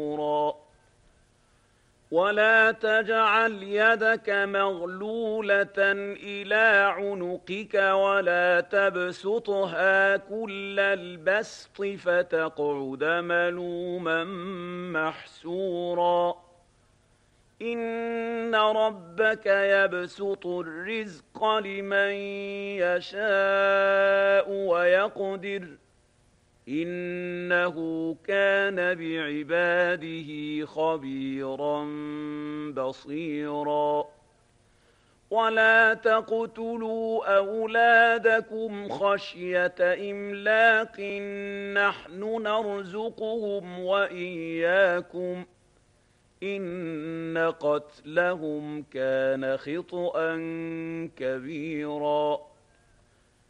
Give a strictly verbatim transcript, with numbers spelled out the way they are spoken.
ولا تجعل يدك مغلولة إلى عنقك ولا تبسطها كل البسط فتقعد ملوما محسورا إن ربك يبسط الرزق لمن يشاء ويقدر إنه كان بعباده خبيرا بصيرا ولا تقتلوا أولادكم خشية إملاق نحن نرزقهم وإياكم إن قتلهم كان خطأ كبيرا